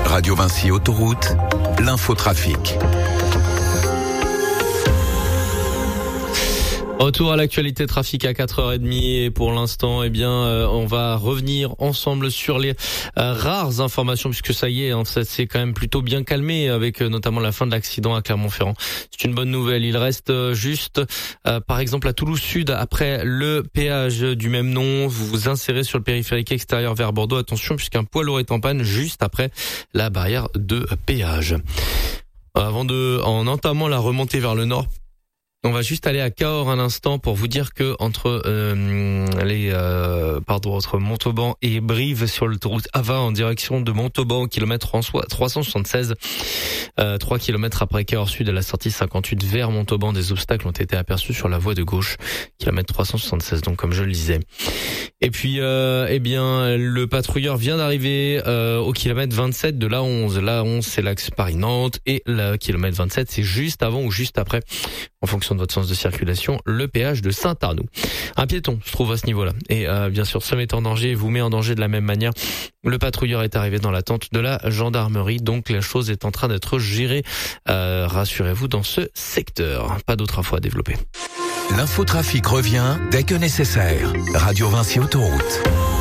Radio Vinci Autoroute, l'infotrafic. Retour à l'actualité trafic à 4h30 et pour l'instant, on va revenir ensemble sur les rares informations puisque ça y est, ça s'est quand même plutôt bien calmé avec notamment la fin de l'accident à Clermont-Ferrand. C'est une bonne nouvelle. Il reste juste, par exemple à Toulouse Sud, après le péage du même nom, vous vous insérez sur le périphérique extérieur vers Bordeaux. Attention puisqu'un poids lourd est en panne juste après la barrière de péage. En entamant la remontée vers le nord, on va juste aller à Cahors un instant pour vous dire que entre Montauban et Brive sur l'autoroute A20 en direction de Montauban au kilomètre 376, 3 kilomètres après Cahors Sud à la sortie 58 vers Montauban, des obstacles ont été aperçus sur la voie de gauche, kilomètre 376, donc comme je le disais. Et puis le patrouilleur vient d'arriver au kilomètre 27 de l'A11. L'A11 c'est l'axe Paris-Nantes et le kilomètre 27 c'est juste avant ou juste après, en fonction de votre sens de circulation, le péage de Saint-Arnoux. Un piéton se trouve à ce niveau-là et bien sûr se met en danger, vous met en danger de la même manière. Le patrouilleur est arrivé dans l'attente de la gendarmerie, donc la chose est en train d'être gérée, rassurez-vous, dans ce secteur. Pas d'autres infos à développer. L'infotrafic revient dès que nécessaire. Radio Vinci Autoroute.